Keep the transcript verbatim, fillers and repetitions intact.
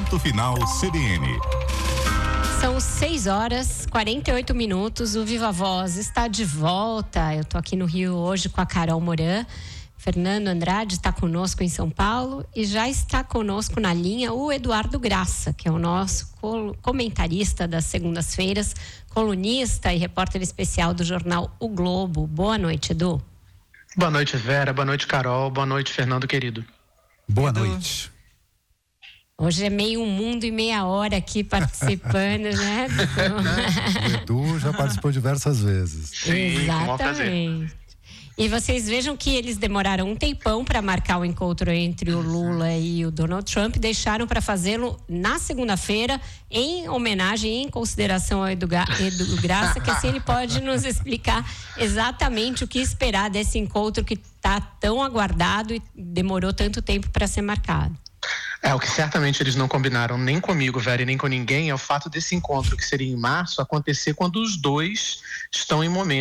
Ponto Final C B N. São seis horas, quarenta e oito minutos. O Viva Voz está de volta. Eu tô aqui no Rio hoje com a Carol Moran. Fernando Andrade está conosco em São Paulo e já está conosco na linha o Eduardo Graça, que é o nosso comentarista das segundas-feiras, colunista e repórter especial do jornal O Globo. Boa noite, Edu. Boa noite, Vera. Boa noite, Carol. Boa noite, Fernando querido. Boa Edu. Noite. Hoje é meio mundo e meia hora aqui participando, né? O Edu já participou diversas vezes. Sim, exatamente. E vocês vejam que eles demoraram um tempão para marcar o encontro entre o Lula e o Donald Trump, deixaram para fazê-lo na segunda-feira, em homenagem, em consideração ao Edu, Edu Graça, que assim ele pode nos explicar exatamente o que esperar desse encontro que está tão aguardado e demorou tanto tempo para ser marcado. É, o que certamente eles não combinaram nem comigo, Vera, e nem com ninguém, é o fato desse encontro, que seria em março, acontecer quando os dois estão em momento